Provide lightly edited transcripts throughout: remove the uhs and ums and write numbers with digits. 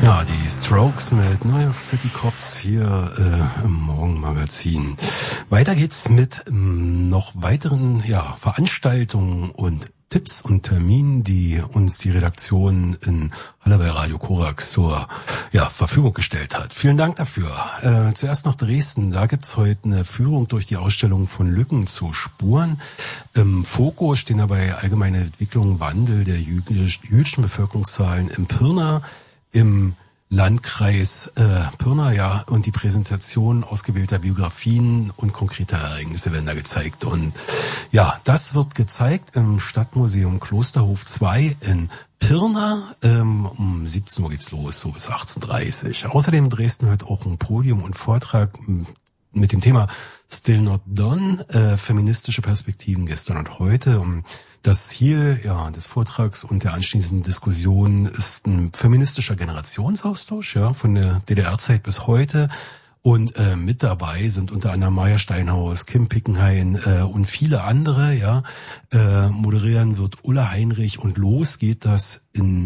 Ja, die Strokes mit New York City Cops hier im Morgenmagazin. Weiter geht's mit noch weiteren Veranstaltungen und Tipps und Terminen, die uns die Redaktion in Halle bei Radio Korax zur Verfügung gestellt hat. Vielen Dank dafür. Zuerst nach Dresden. Da gibt's heute eine Führung durch die Ausstellung von Lücken zu Spuren. Im Fokus stehen dabei allgemeine Entwicklung, Wandel der jüdischen Bevölkerungszahlen im Pirna, im Landkreis Pirna, und die Präsentation ausgewählter Biografien und konkreter Ereignisse werden da gezeigt. Und das wird gezeigt im Stadtmuseum Klosterhof 2 in Pirna. Um 17 Uhr geht's los, so bis 18:30 Uhr. Außerdem in Dresden heute auch ein Podium und Vortrag mit dem Thema Still Not Done, feministische Perspektiven gestern und heute. Das Ziel des Vortrags und der anschließenden Diskussion ist ein feministischer Generationsaustausch von der DDR-Zeit bis heute. Und mit dabei sind unter anderem Maja Steinhaus, Kim Pickenhain und viele andere. Moderieren wird Ulla Heinrich und los geht das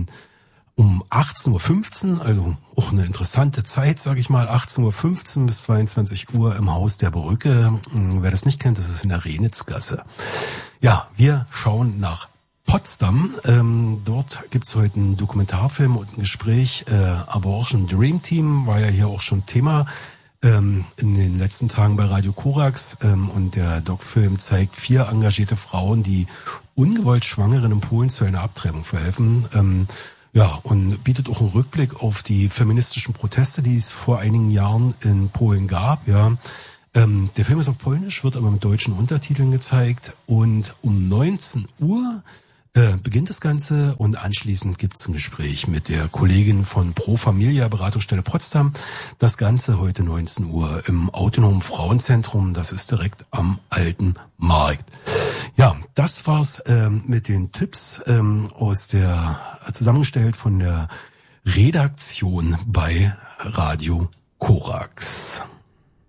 um 18:15 Uhr, also auch eine interessante Zeit, sage ich mal, 18:15 Uhr bis 22 Uhr im Haus der Brücke. Wer das nicht kennt, das ist in der Renitzgasse. Ja, wir schauen nach Potsdam. Dort gibt's heute einen Dokumentarfilm und ein Gespräch. Abortion Dream Team war ja hier auch schon Thema in den letzten Tagen bei Radio Korax. Und der Doc-Film zeigt 4 engagierte Frauen, die ungewollt Schwangeren in Polen zu einer Abtreibung verhelfen. Und bietet auch einen Rückblick auf die feministischen Proteste, die es vor einigen Jahren in Polen gab. Der Film ist auf Polnisch, wird aber mit deutschen Untertiteln gezeigt. Und um 19 Uhr beginnt das Ganze und anschließend gibt's ein Gespräch mit der Kollegin von Pro Familia Beratungsstelle Potsdam. Das Ganze heute 19 Uhr im Autonomen Frauenzentrum. Das ist direkt am Alten Markt. Ja, das war's mit den Tipps zusammengestellt von der Redaktion bei Radio Korax.